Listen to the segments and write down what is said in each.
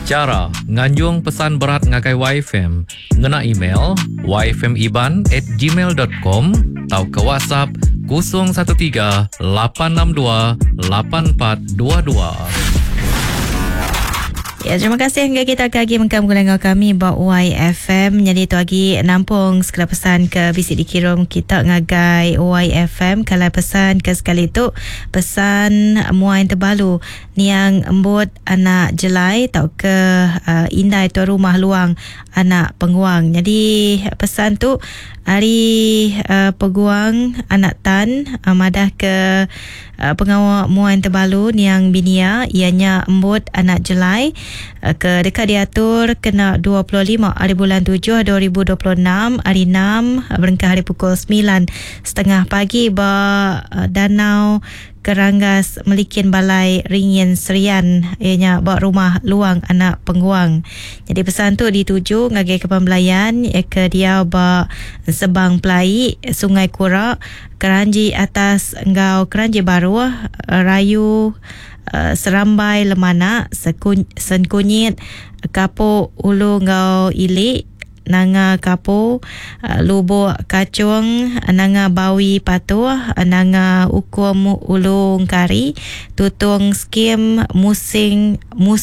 Cara nganjung pesan berat ngakai YFM, ngena email yfmiban@gmail.com atau ke WhatsApp 013 862 8422. Ya, terima kasih hingga kita lagi mengkamu kami buat YFM. Jadi tu lagi nampung segala pesan ke bisik dikirim kita ngagai YFM. Kalau pesan ke sekali tu pesan muai terbalu ni yang embut anak jelai tau ke indai tu rumah luang anak penguang. Jadi pesan tu hari peguang anak tan madah ke pengawal muai terbalu ni yang binia ianya embut anak jelai ke dekat diatur kena 25 hari bulan 7 2026 hari 6 berengkah hari pukul 9:30 pagi danau Keranggas Melikin Balai Ringin Serian ianya buat rumah luang anak penguang. Jadi pesan tu dituju ngagai ke pembelayan ke dia ba Sebang Pelai Sungai Kurak Keranji atas engau Keranji Baru Rayu Serambai Lemana Senkunyit Kapuk Ulu Ngau Ilik Nanga Kapo Lubuk Kacung Nanga Bawi Patuh Nanga Ukum Ulung Kari Tutung Skim Musing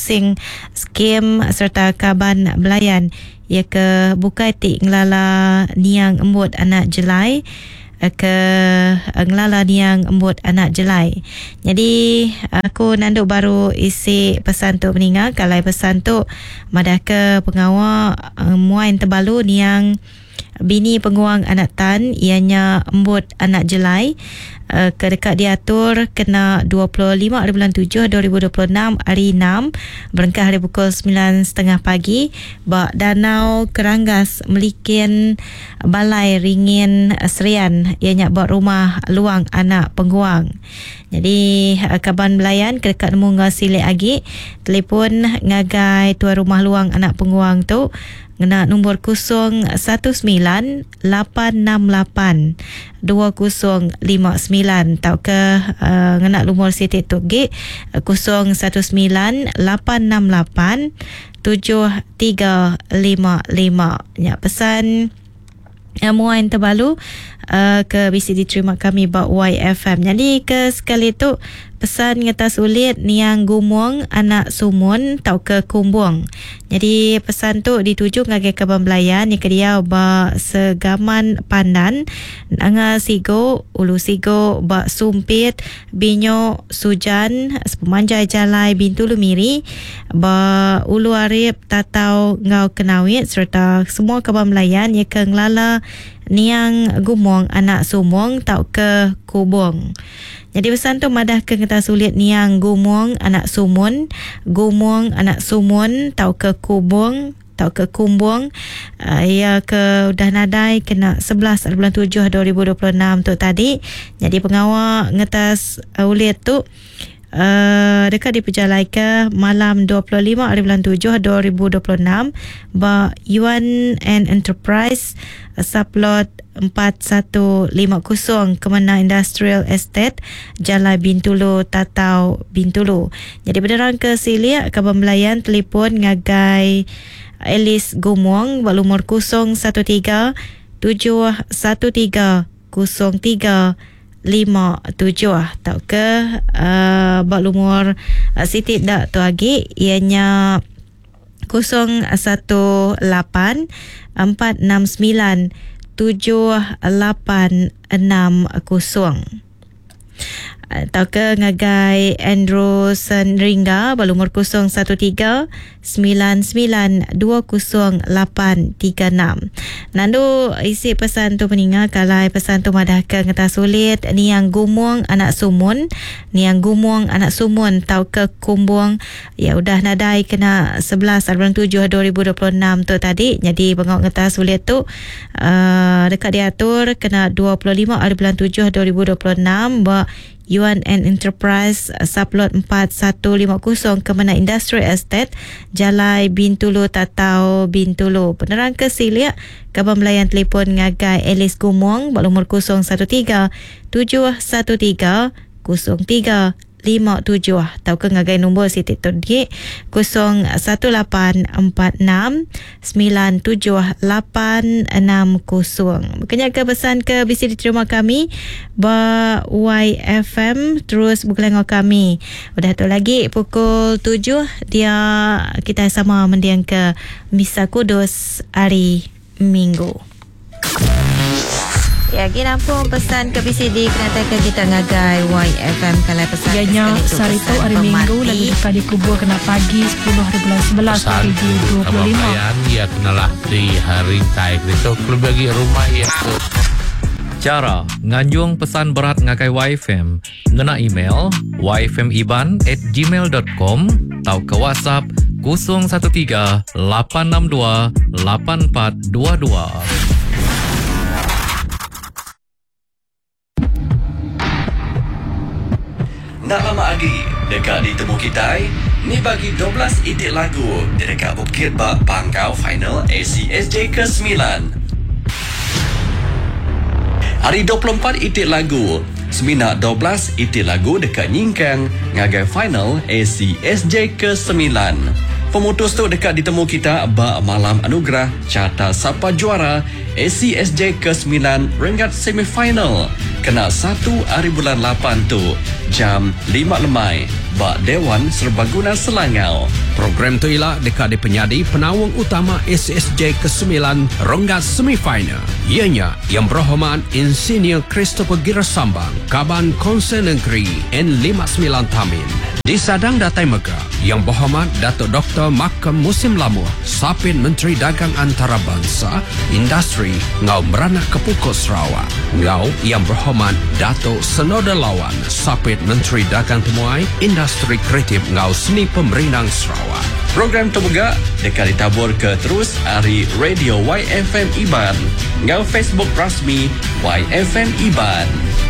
Skim serta Kaban Belayan ia ke Bukai Tik Ngelala Niang Embut Anak Jelai ke ngelala niang embut anak jelai. Jadi aku nanduk baru isi pesan tu meninggal. Kalau pesan tu madah ke pengawal muain terbalu niang bini penguang anak tan ianya embut anak jelai ke dekat diatur kena 25 hari bulan 7 2026 hari 6 berengkah hari pukul 9:30 pagi bak danau Keranggas Melikin Balai Ringin Serian ianya buat rumah luang anak penguang. Jadi kaban belayan ke dekat nemu ngasilik agi telefon ngagai tuan rumah luang anak penguang tu ngena nombor 019-868-2059 tau ke ngena nombor siti tu G 019-868-7355 ya pesan muain terbalu ke bisi diterima kami buat YFM. Jadi ke sekali tu pesan ngetas ulit niang gumong anak sumun tau ke kumbung. Jadi pesan tu dituju ngagai ke pembelayan ni ke dia ba segaman pandan anga sigo ulu sigo ba sumpit binyo sujan sepemanjai jalai Bintulu Miri ba ulu arif tatau ngau kenawit serta semua ke pembelayan ya ke ngelala niang gumong anak sumong tau ke kubung. Jadi pesan tu madah ke kita sulit niang gumong anak sumun tau ke kubung tau ke kumbung ia ke udah nadai kena 11 bulan 7 2026 tu tadi. Jadi pengawal ngetas ulit tu dekat diperjalai ke malam 25 hari bulan 7 2026 ba Yuan and Enterprise Saplot 4150 Kemenang Industrial Estate Jalan Bintulu Tatau Bintulu. Jadi berderang ke Silia ke pembelayan telefon ngagai Elis Gumong berumur 013-713-0357 tau ke berumur Siti dak tu lagi ianya 018-469-7860 tau ke ngagai Andrewson Ringga berumur 013-99-20836. Nandu isi pesan tu peninggal kalau pesan tu madah ke ngeta sulit niang gumong anak sumun tau ke kumbung ya udah nadai kena 11 bulan 7 2026 tu tadi. Jadi bengok ngeta sulit tu dekat diatur kena 25 hari bulan 7 2026 ba Yuan and Enterprise Saplot 4150 Kemenang Industrial Estate Jalai Bintulu Tatau Bintulu. Penerang ke Silia kabar melayan telefon ngagai Elis Gumong berumur 013-713-0355 atau ke ngagai nombor si TikTok dia 0184697860. Bukannya ke pesan ke bisi diterima kami ba YFM terus bukan kami. Udah tu lagi pukul 7 dia kita sama mendiang ke Misa Kudus hari Minggu. Ya, kita pun pesan ke PCD kenatakan kita ngagai YFM kalau pesan ianya sarito hari Minggu lagi dekat dikubur kena pagi 10 hari bulan 11 pesan pagi 25 kabayan ya kenalah di hari taik itu perlu bagi rumah ya Cara nganjung pesan berat ngakai YFM ngena email yfmiban@gmail.com atau ke WhatsApp 013 862 8422. Nak lama lagi dekat ditemu kita ni bagi 12 itik lagu dekat Bukit Bak Pangkau final ACSJ ke-9. Hari 24 itik lagu Seminak 12 itik lagu dekat Nyingkang ngagai final ACSJ ke-9. Pemutus tu dekat ditemu kita bak malam anugerah carta siapa juara ACSJ ke-9 ringkat semifinal. Kena 1 hari bulan 8 tu jam 5 lemai bak Dewan Serbaguna Selangau. Program tu ialah dekat di penyadi penawang utama ACSJ ke-9 ronggat semifinal. Ianya yang berhormat Insinyur Christopher Girasambang, Kaban Konsen Negeri N59 Tamin. Di Sadang Datai Mega, yang berhormat Datuk Dr. Makam Musim Lamuh, Sapin Menteri Dagang Antarabangsa, Industri Ngau Meranak Kepukut Sarawak. Ngau yang berhormat Datuk Senoda Lawan, Sapin Menteri Dagang Temuai, Industri Kreatif Ngau Seni Pemerinang Sarawak. Program terbuka dekat ditabur ke terus hari Radio YFM Iban. Ngau Facebook rasmi YFM Iban.